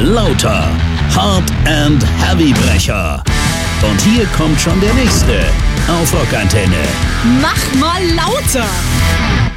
Lauter. Hard and Heavy Brecher. Und hier kommt schon der nächste auf Rockantenne. Mach mal lauter!